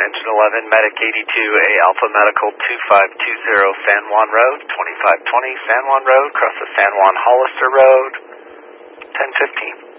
Engine 11, Medic 82A Alpha Medical 2520 San Juan Road, 2520 San Juan Road, across the San Juan Hollister Road, 1015.